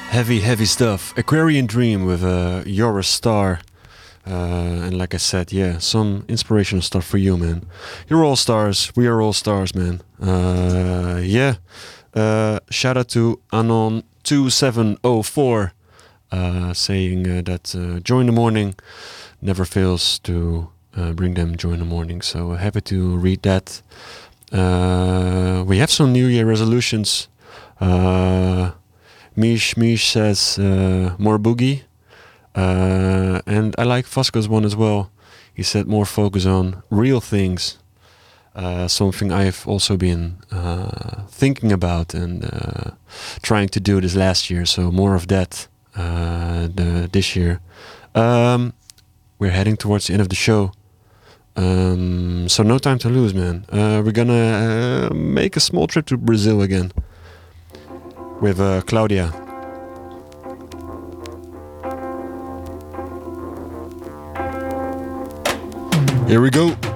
Heavy stuff. Aquarian Dream with You're a Star. And like I said, yeah, some inspirational stuff for you, man. You're all stars. We are all stars, man. Yeah. Shout out to Anon2704 saying that Joy in the Morning never fails to bring them joy in the morning. So happy to read that. We have some New Year resolutions. Mish says more boogie. And I like Vasco's one as well. He said more focus on real things. Something I've also been thinking about and trying to do this last year. So more of that this year. We're heading towards the end of the show. So no time to lose, man. We're gonna make a small trip to Brazil again with Claudia. Here we go.